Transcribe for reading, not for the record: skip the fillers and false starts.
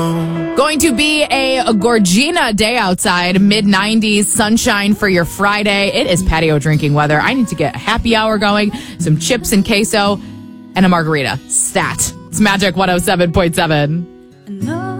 Going to be a Gorgina day outside, mid-90s, sunshine for your Friday. It is patio drinking weather. I need to get a happy hour going, some chips and queso, and a margarita. Stat. It's Magic 107.7.